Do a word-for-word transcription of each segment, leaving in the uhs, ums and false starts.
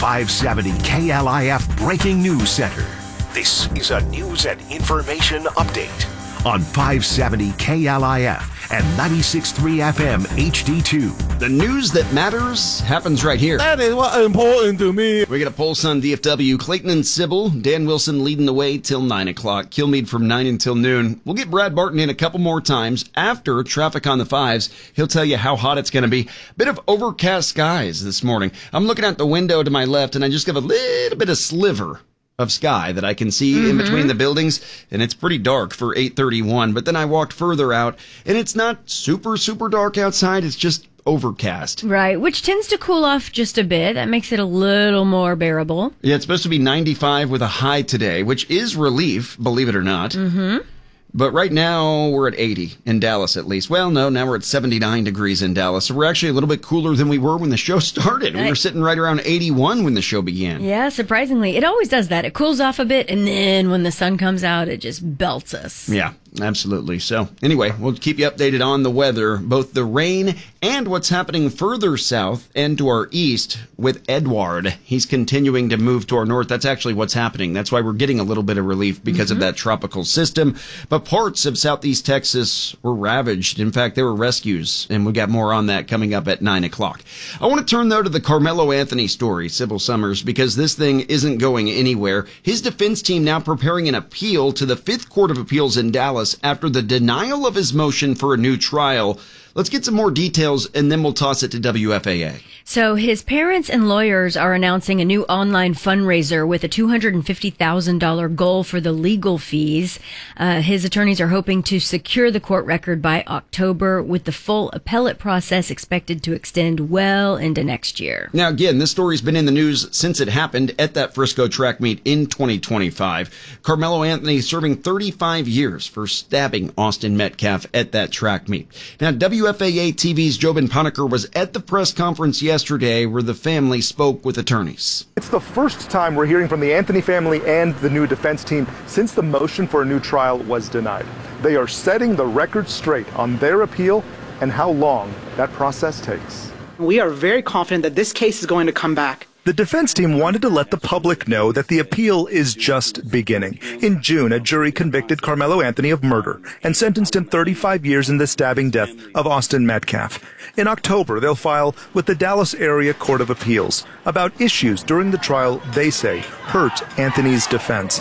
five seventy K L I F Breaking News Center. This is a news and information update on five seventy K L I F and ninety-six point three F M H D two. The news that matters happens right here. That is what's important to me. We got a pulse on D F W. Clayton and Sybil. Dan Wilson leading the way till nine o'clock. Kilmeade from nine until noon. We'll get Brad Barton in a couple more times after traffic on the fives. He'll tell you how hot it's going to be. Bit of overcast skies this morning. I'm looking out the window to my left, and I just have a little bit of sliver of sky that I can see mm-hmm. in between the buildings, and it's pretty dark for eight thirty-one. But then I walked further out, and it's not super, super dark outside. It's just overcast. Right, which tends to cool off just a bit. That makes it a little more bearable. Yeah, it's supposed to be ninety-five with a high today, which is relief, believe it or not. Mm-hmm. But right now, we're at eighty in Dallas, at least. Well, no, now we're at seventy-nine degrees in Dallas. So we're actually a little bit cooler than we were when the show started. We were sitting right around eighty-one when the show began. Yeah, surprisingly. It always does that. It cools off a bit, and then when the sun comes out, it just belts us. Yeah, absolutely. So anyway, we'll keep you updated on the weather, both the rain and what's happening further south and to our east with Edward. He's continuing to move to our north. That's actually what's happening. That's why we're getting a little bit of relief because mm-hmm. of that tropical system. But parts of southeast Texas were ravaged. In fact, there were rescues, and we got more on that coming up at nine o'clock. I want to turn, though, to the Carmelo Anthony story, Sybil Summers, because this thing isn't going anywhere. His defense team now preparing an appeal to the Fifth Court of Appeals in Dallas after the denial of his motion for a new trial. Let's get some more details, and then we'll toss it to W F A A. So his parents and lawyers are announcing a new online fundraiser with a two hundred fifty thousand dollars goal for the legal fees. Uh, his attorneys are hoping to secure the court record by October, with the full appellate process expected to extend well into next year. Now, again, this story's been in the news since it happened at that Frisco track meet in twenty twenty-five. Carmelo Anthony serving thirty-five years for stabbing Austin Metcalf at that track meet. Now, W F A A T V's Jobin Puneker was at the press conference yesterday where the family spoke with attorneys. It's the first time we're hearing from the Anthony family and the new defense team since the motion for a new trial was denied. They are setting the record straight on their appeal and how long that process takes. We are very confident that this case is going to come back. The defense team wanted to let the public know that the appeal is just beginning. In June, a jury convicted Carmelo Anthony of murder and sentenced him thirty-five years in the stabbing death of Austin Metcalf. In October, they'll file with the Dallas Area Court of Appeals about issues during the trial they say hurt Anthony's defense.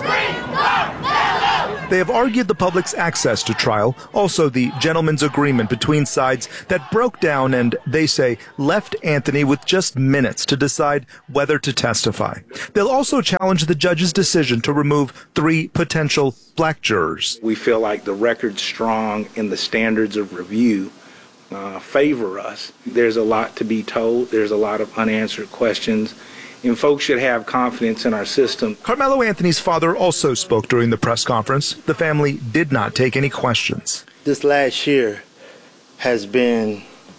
They have argued the public's access to trial, also the gentleman's agreement between sides that broke down and, they say, left Anthony with just minutes to decide whether to testify. They'll also challenge the judge's decision to remove three potential black jurors. We feel like the record's strong and the standards of review uh, favor us. There's a lot to be told. There's a lot of unanswered questions. And folks should have confidence in our system. Carmelo Anthony's father also spoke during the press conference. The family did not take any questions. This last year has been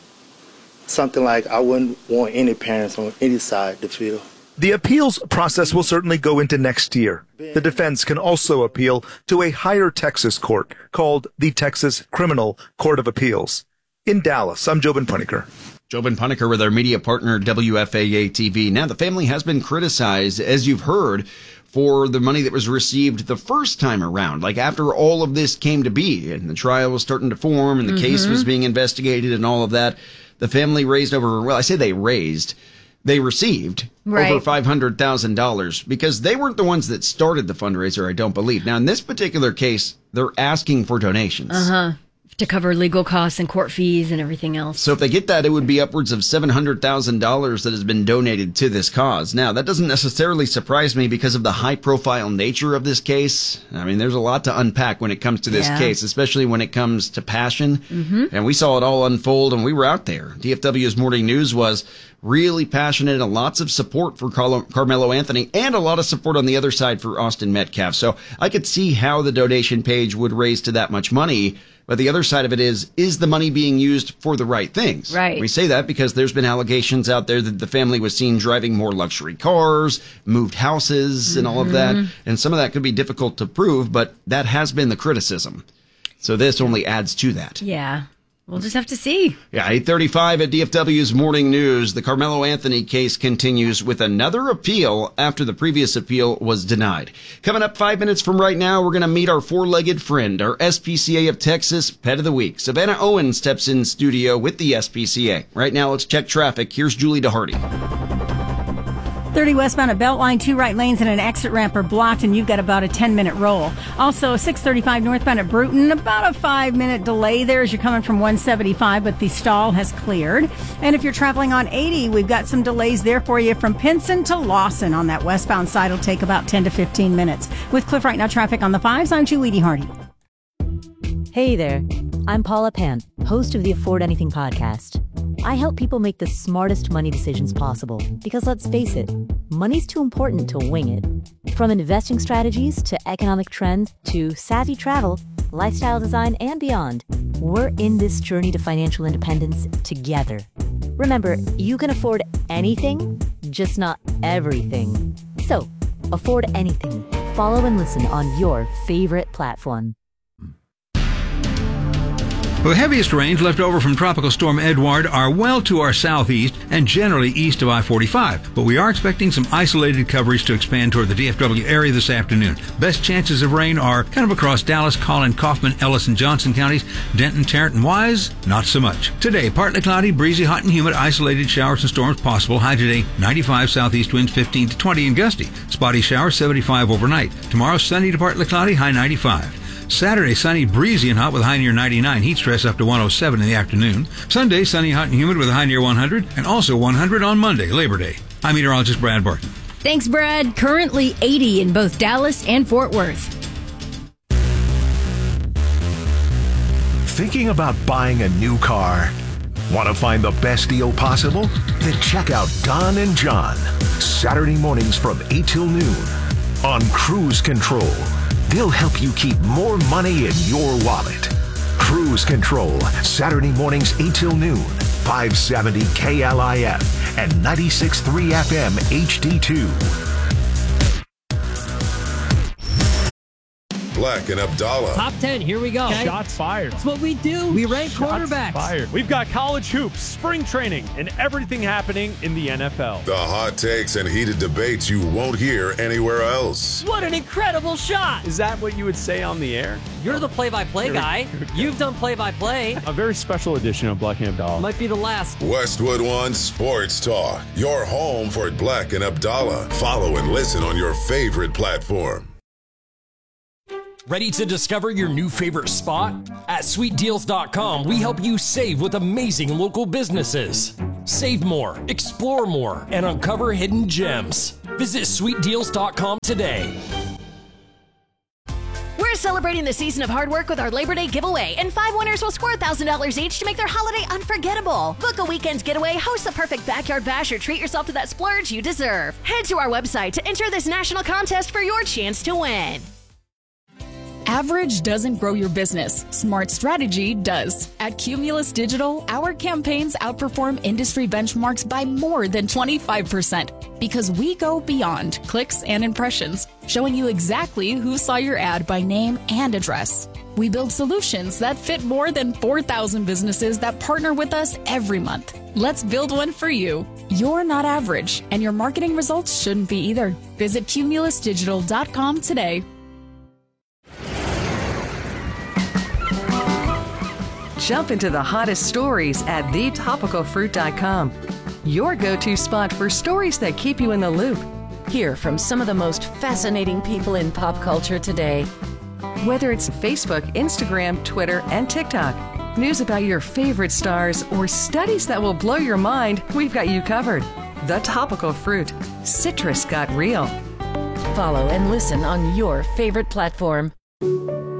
something like I wouldn't want any parents on any side to feel. The appeals process will certainly go into next year. The defense can also appeal to a higher Texas court called the Texas Criminal Court of Appeals. In Dallas, I'm Jobin Puneker. Jobin Puneker with our media partner, W F A A T V. Now, the family has been criticized, as you've heard, for the money that was received the first time around. Like, after all of this came to be, and the trial was starting to form, and the mm-hmm. case was being investigated and all of that, the family raised over, well, I say they raised, they received right. over five hundred thousand dollars, because they weren't the ones that started the fundraiser, I don't believe. Now, in this particular case, they're asking for donations. Uh-huh. To cover legal costs and court fees and everything else. So if they get that, it would be upwards of seven hundred thousand dollars that has been donated to this cause. Now, that doesn't necessarily surprise me because of the high-profile nature of this case. I mean, there's a lot to unpack when it comes to this yeah. case, especially when it comes to passion. Mm-hmm. And we saw it all unfold, and we were out there. D F W's Morning News was really passionate and lots of support for Car- Carmelo Anthony and a lot of support on the other side for Austin Metcalf. So I could see how the donation page would raise to that much money. But the other side of it is, is the money being used for the right things? Right. We say that because there's been allegations out there that the family was seen driving more luxury cars, moved houses, mm-hmm. and all of that. And some of that could be difficult to prove, but that has been the criticism. So this only adds to that. Yeah. We'll just have to see. Yeah, eight thirty-five at D F W's Morning News. The Carmelo Anthony case continues with another appeal after the previous appeal was denied. Coming up five minutes from right now, we're going to meet our four-legged friend, our S P C A of Texas Pet of the Week. Savannah Owen steps in studio with the S P C A. Right now, let's check traffic. Here's Julie DeHardy. thirty westbound at Beltline, two right lanes and an exit ramp are blocked, and you've got about a ten-minute roll. Also, six thirty-five northbound at Bruton, about a five-minute delay there as you're coming from one seventy-five, but the stall has cleared. And if you're traveling on eighty, we've got some delays there for you from Pinson to Lawson on that westbound side. It'll take about ten to fifteen minutes. With Cliff Right Now traffic on the fives, I'm Julie DeHardy. Hey there, I'm Paula Pan, host of the Afford Anything podcast. I help people make the smartest money decisions possible because, let's face it, money's too important to wing it. From investing strategies to economic trends to savvy travel, lifestyle design, and beyond, we're in this journey to financial independence together. Remember, you can afford anything, just not everything. So, afford anything. Follow and listen on your favorite platform. The heaviest rains left over from Tropical Storm Edward are well to our southeast and generally east of I forty-five, but we are expecting some isolated coverage to expand toward the D F W area this afternoon. Best chances of rain are kind of across Dallas, Collin, Kaufman, Ellis, and Johnson counties. Denton, Tarrant, and Wise, not so much. Today, partly cloudy, breezy, hot and humid, isolated showers and storms possible. High today, ninety-five, southeast winds fifteen to twenty and gusty. Spotty showers, seventy-five overnight. Tomorrow, sunny to partly cloudy, high ninety-five. Saturday, sunny, breezy, and hot with a high near ninety-nine. Heat stress up to one oh seven in the afternoon. Sunday, sunny, hot, and humid with a high near one hundred. And also one hundred on Monday, Labor Day. I'm meteorologist Brad Barton. Thanks, Brad. Currently eighty in both Dallas and Fort Worth. Thinking about buying a new car? Want to find the best deal possible? Then check out Don and John. Saturday mornings from eight till noon on Cruise Control. They'll help you keep more money in your wallet. Cruise Control, Saturday mornings eight till noon, five seventy K L I F and ninety-six point three F M H D two. Black and Abdallah. Top ten, here we go. Okay. Shots fired. That's what we do. We rank Shots quarterbacks. Fired. We've got college hoops, spring training, and everything happening in the N F L. The hot takes and heated debates you won't hear anywhere else. What an incredible shot. Is that what you would say on the air? You're the play-by-play guy. You've done play-by-play. A very special edition of Black and Abdallah. Might be the last. Westwood One Sports Talk. Your home for Black and Abdallah. Follow and listen on your favorite platform. Ready to discover your new favorite spot? At sweet deals dot com, we help you save with amazing local businesses. Save more, explore more, and uncover hidden gems. Visit sweet deals dot com today. We're celebrating the season of hard work with our Labor Day giveaway, and five winners will score one thousand dollars each to make their holiday unforgettable. Book a weekend getaway, host the perfect backyard bash, or treat yourself to that splurge you deserve. Head to our website to enter this national contest for your chance to win. Average doesn't grow your business. Smart strategy does. At Cumulus Digital, our campaigns outperform industry benchmarks by more than twenty-five percent because we go beyond clicks and impressions, showing you exactly who saw your ad by name and address. We build solutions that fit more than four thousand businesses that partner with us every month. Let's build one for you. You're not average, and your marketing results shouldn't be either. Visit cumulus digital dot com today. Jump into the hottest stories at the topical fruit dot com. Your go-to spot for stories that keep you in the loop. Hear from some of the most fascinating people in pop culture today. Whether it's Facebook, Instagram, Twitter, and TikTok, news about your favorite stars, or studies that will blow your mind, we've got you covered. The Topical Fruit. Citrus got real. Follow and listen on your favorite platform.